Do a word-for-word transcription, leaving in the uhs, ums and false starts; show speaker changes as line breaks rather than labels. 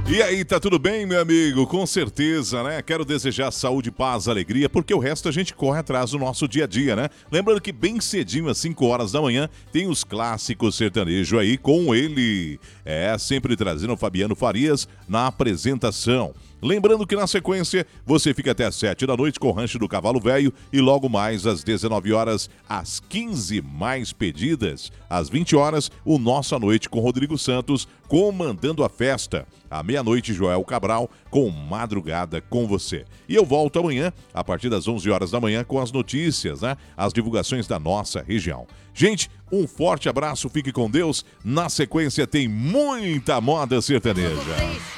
E aí, tá tudo bem, meu amigo? Com certeza, né? Quero desejar saúde, paz, alegria, porque o resto a gente corre atrás do nosso dia a dia, né? Lembrando que bem cedinho, às cinco horas da manhã, tem os clássicos sertanejo aí com ele. É, sempre trazendo o Fabiano Farias na apresentação. Lembrando que na sequência você fica até às sete da noite com o Rancho do Cavalo Velho e logo mais às dezenove horas, às quinze mais pedidas, às vinte horas, o Nossa Noite com Rodrigo Santos comandando a festa. À meia-noite, Joel Cabral com Madrugada com você. E eu volto amanhã, a partir das onze horas da manhã, com as notícias, né? As divulgações da nossa região. Gente, um forte abraço, fique com Deus. Na sequência tem muita moda sertaneja.